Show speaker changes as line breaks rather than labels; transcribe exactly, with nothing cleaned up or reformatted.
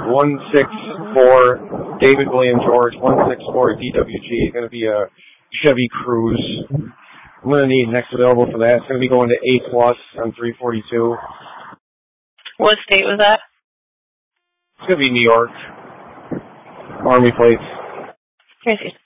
one six four David William George, one six four D W G. Going to be a Chevy Cruze. I'm going to need next available for that. It's going to be going to A plus on three forty-two.
What state was that?
It's going to be New York. Army plates.
Crazy.